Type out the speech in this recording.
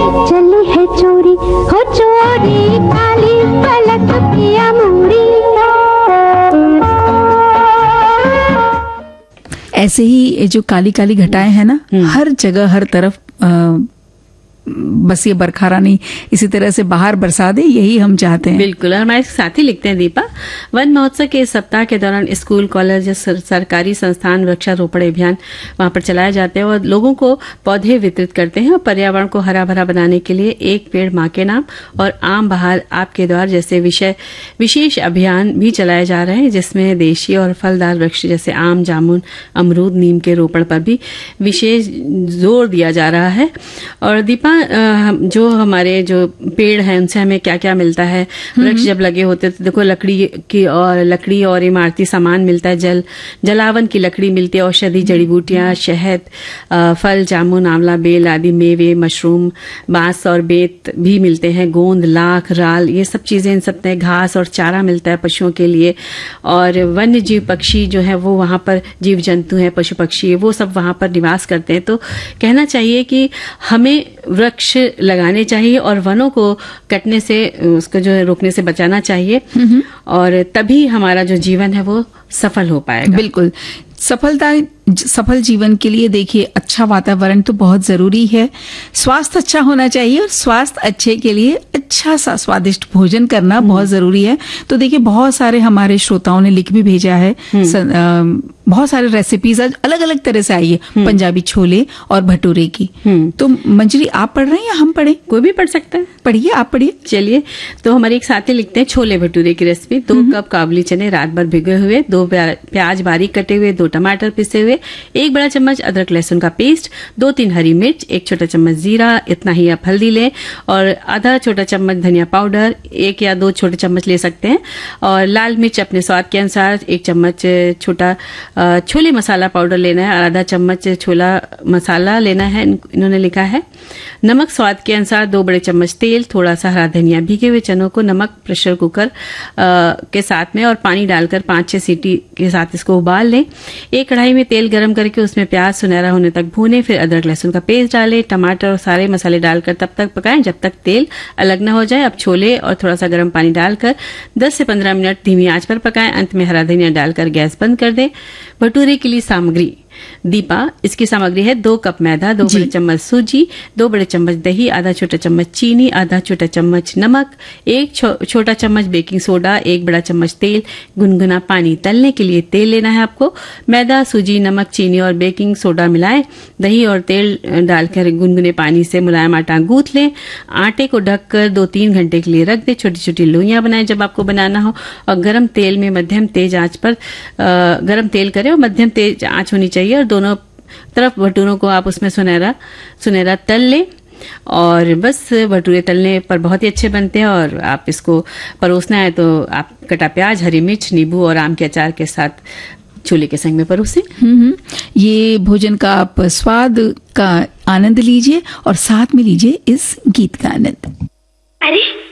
चली है चोरी हो चोरी, काली पलक पिया मोरी। ऐसे ही ये जो काली काली घटाएं हैं ना, हर जगह हर तरफ बस ये बरखा रानी इसी तरह से बाहर बरसा दे, यही हम चाहते हैं। बिल्कुल। और हमारे साथी लिखते हैं दीपा, वन महोत्सव के इस सप्ताह के दौरान स्कूल, कॉलेज, सरकारी संस्थान वृक्षारोपण अभियान वहां पर चलाए जाते हैं और लोगों को पौधे वितरित करते हैं। और पर्यावरण को हरा भरा बनाने के लिए एक पेड़ माँ के नाम और आम बहार आपके द्वार जैसे विशेष अभियान भी चलाए जा रहे हैं, जिसमें देशी और फलदार वृक्ष जैसे आम, जामुन, अमरूद, नीम के रोपण पर भी विशेष जोर दिया जा रहा है। और दीपा, जो हमारे जो पेड़ हैं उनसे हमें क्या क्या मिलता है? वृक्ष जब लगे होते तो देखो लकड़ी और इमारती सामान मिलता है, जलावन की लकड़ी मिलती है, औषधि, जड़ी बूटियां, शहद, फल, जामुन, आंवला, बेल आदि मेवे, मशरूम, बांस और बेत भी मिलते हैं, गोंद, लाख, राल, ये सब चीजें, इन सब घास और चारा मिलता है पशुओं के लिए। और वन्य जीव पक्षी जो है वो वहां पर, जीव जंतु है, पशु पक्षी, वो सब वहां पर निवास करते हैं। तो कहना चाहिए कि हमें वृक्ष लगाने चाहिए और वनों को कटने से, उसको जो है रोकने से बचाना चाहिए, और तभी हमारा जो जीवन है वो सफल हो पाएगा। बिल्कुल। सफल जीवन के लिए देखिए अच्छा वातावरण तो बहुत जरूरी है, स्वास्थ्य अच्छा होना चाहिए और स्वास्थ्य अच्छे के लिए अच्छा सा स्वादिष्ट भोजन करना बहुत जरूरी है। तो देखिए बहुत सारे हमारे श्रोताओं ने लिख भी भेजा है, बहुत सारे रेसिपीज आज अलग अलग तरह से आई है, पंजाबी छोले और भटूरे की। तो मंजरी आप पढ़ रहे हैं या हम पढ़े? कोई भी पढ़ सकता है। पढ़िए, आप पढ़िए। चलिए, तो हमारे एक साथी लिखते हैं छोले भटूरे की रेसिपी। 2 कप काबुली चने रात भर भिगे हुए, 2 प्याज बारीक कटे हुए, 2 टमाटर पिसे हुए, 1 बड़ा चम्मच अदरक लहसुन का पेस्ट, 2-3 हरी मिर्च, 1 छोटा चम्मच जीरा, इतना ही आप हल्दी लें, और आधा छोटा चम्मच धनिया पाउडर, 1 या 2 छोटे चम्मच ले सकते हैं, और लाल मिर्च अपने स्वाद के अनुसार, 1 चम्मच छोटा छोले मसाला पाउडर लेना है और आधा चम्मच छोला मसाला लेना है, इन्होंने लिखा है। नमक स्वाद के अनुसार, 2 बड़े चम्मच तेल, थोड़ा सा हरा धनिया, भीगे हुए चनों को नमक प्रेशर कुकर के साथ में और पानी डालकर 5-6 सीटी के साथ इसको उबाल लें। एक कढ़ाई में तेल गरम करके उसमें प्याज सुनहरा होने तक भूनें, फिर अदरक लहसुन का पेस्ट डालें, टमाटर और सारे मसाले डालकर तब तक पकाएं जब तक तेल अलग न हो जाए। अब छोले और थोड़ा सा गर्म पानी डालकर 10 से 15 मिनट धीमी आंच पर पकाएं। अंत में हरा धनिया डालकर गैस बंद कर दें। भटूरे के लिए सामग्री दीपा, इसकी सामग्री है 2 कप मैदा, 2 बड़े चम्मच सूजी, 2 बड़े चम्मच दही, आधा छोटा चम्मच चीनी, आधा छोटा चम्मच नमक, 1 छोटा चम्मच बेकिंग सोडा, 1 बड़ा चम्मच तेल, गुनगुना पानी। तलने के लिए तेल लेना है आपको। मैदा, सूजी, नमक, चीनी और बेकिंग सोडा मिलाएं, दही और तेल डालकर गुनगुने पानी से मुलायम आटा गूंथ लें। आटे को ढककर 2-3 घंटे के लिए रख दें। छोटी छोटी लोइयां बनाएं जब आपको बनाना हो, और गरम तेल में मध्यम तेज आंच पर गरम तेल करें और मध्यम तेज आंच होनी चाहिए, और दोनों तरफ भटूरों को आप उसमें सुनहरा तल लें। और बस भटूरे तलने पर बहुत ही अच्छे बनते हैं। और आप इसको परोसना है तो आप कटा प्याज, हरी मिर्च, नींबू और आम के अचार के साथ छोले के संग में परोसें। ये भोजन का आप स्वाद का आनंद लीजिए और साथ में लीजिए इस गीत का आनंद। अरे